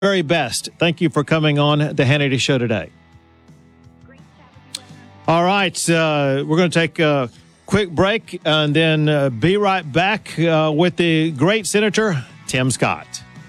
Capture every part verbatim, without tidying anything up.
very best. Thank you for coming on the Hannity Show today. All right, uh, we're going to take a quick break and then uh, be right back uh, with the great Senator Tim Scott.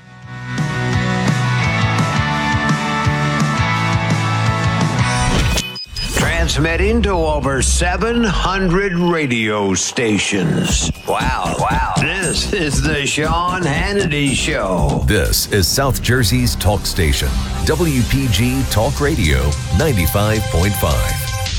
Transmitting to over seven hundred radio stations. Wow, wow. This is the Sean Hannity Show. This is South Jersey's talk station, W P G Talk Radio ninety-five point five.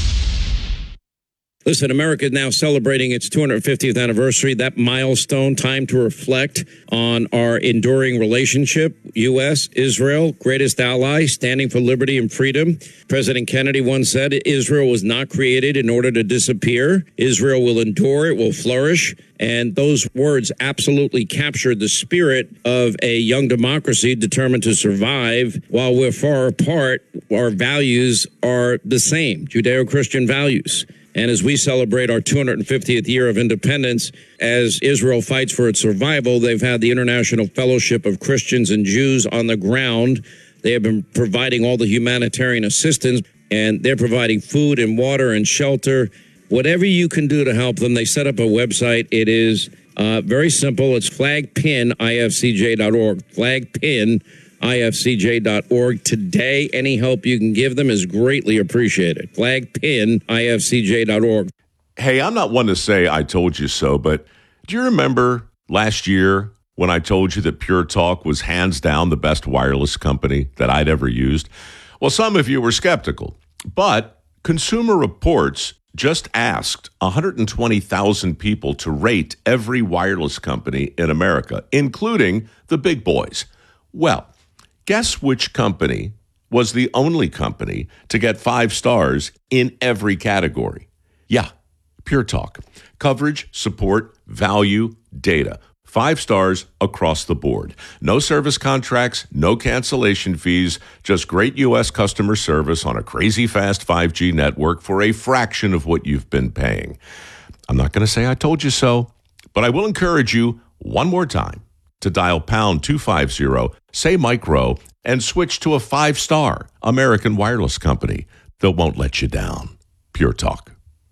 Listen, America is now celebrating its two hundred fiftieth anniversary, that milestone, time to reflect on our enduring relationship. U S, Israel, greatest ally, standing for liberty and freedom. President Kennedy once said, Israel was not created in order to disappear. Israel will endure, it will flourish. And those words absolutely captured the spirit of a young democracy determined to survive. While we're far apart, our values are the same, Judeo-Christian values. And as we celebrate our two hundred fiftieth year of independence, as Israel fights for its survival, they've had the International Fellowship of Christians and Jews on the ground. They have been providing all the humanitarian assistance, and they're providing food and water and shelter. Whatever you can do to help them, they set up a website. It is uh, very simple. It's flag pin I F C J dot org, flagpin I F C J dot org. Today, any help you can give them is greatly appreciated. flagpin I F C J dot org. Hey, I'm not one to say I told you so, but do you remember last year when I told you that Pure Talk was hands down the best wireless company that I'd ever used? Well, some of you were skeptical, but Consumer Reports just asked one hundred twenty thousand people to rate every wireless company in America, including the big boys. Well, guess which company was the only company to get five stars in every category? Yeah, Pure Talk. Coverage, support, value, data. Five stars across the board. No service contracts, no cancellation fees, just great U S customer service on a crazy fast five G network for a fraction of what you've been paying. I'm not going to say I told you so, but I will encourage you one more time to dial pound two fifty, say micro, and switch to a five-star American wireless company that won't let you down. Pure Talk.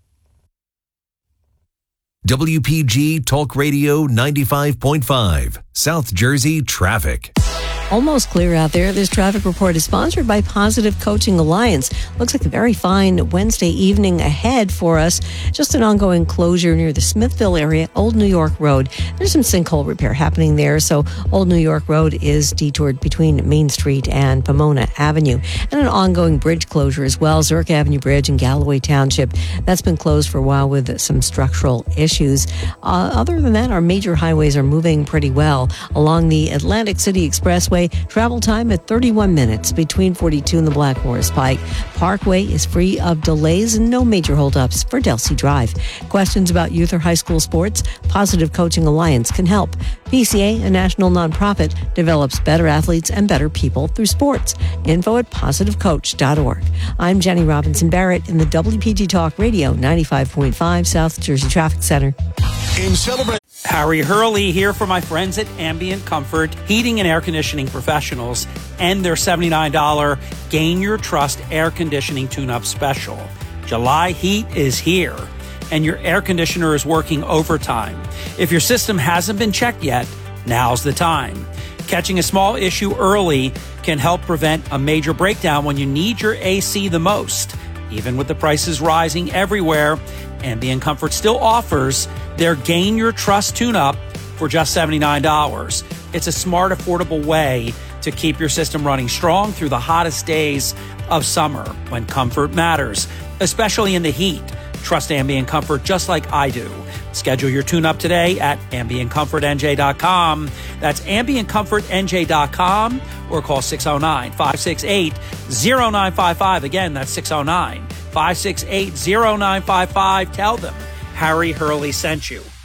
W P G Talk Radio ninety-five point five, South Jersey Traffic. Almost clear out there. This traffic report is sponsored by Positive Coaching Alliance. Looks like a very fine Wednesday evening ahead for us. Just an ongoing closure near the Smithville area, Old New York Road. There's some sinkhole repair happening there, so Old New York Road is detoured between Main Street and Pomona Avenue. And an ongoing bridge closure as well, Zurich Avenue Bridge in Galloway Township. That's been closed for a while with some structural issues. Uh, other than that, our major highways are moving pretty well. Along the Atlantic City Expressway, travel time at thirty-one minutes between forty-two and the Black Forest Pike. Parkway is free of delays and no major holdups for Delsey Drive. Questions about youth or high school sports? Positive Coaching Alliance can help. P C A, a national nonprofit, develops better athletes and better people through sports. Info at positive coach dot org. I'm Jenny Robinson Barrett in the W P G Talk Radio ninety-five point five South Jersey Traffic Center. In celebration. Harry Hurley here for my friends at Ambient Comfort, heating and air conditioning professionals, and their seventy-nine dollars Gain Your Trust air conditioning tune-up special. July heat is here, and your air conditioner is working overtime. If your system hasn't been checked yet, now's the time. Catching a small issue early can help prevent a major breakdown when you need your A C the most. Even with the prices rising everywhere, Ambient Comfort still offers their Gain Your Trust tune-up for just seventy-nine dollars. It's a smart, affordable way to keep your system running strong through the hottest days of summer when comfort matters, especially in the heat. Trust Ambient Comfort just like I do. Schedule your tune-up today at ambient comfort n j dot com. That's ambient comfort n j dot com or call six oh nine, five six eight, oh nine five five. Again, that's six oh nine, five six eight, oh nine five five. Tell them Harry Hurley sent you.